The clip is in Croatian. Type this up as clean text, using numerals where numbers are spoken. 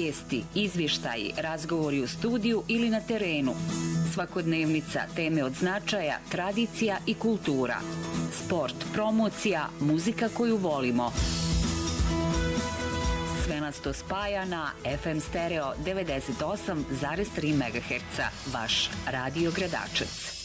vijesti, izvještaji, razgovori u studiju ili na terenu. Svakodnevnica, teme od značaja, tradicija i kultura. Sport, promocija, muzika koju volimo. Sve nas to spaja na FM Stereo 98,3 MHz. Vaš Radio Gradačec.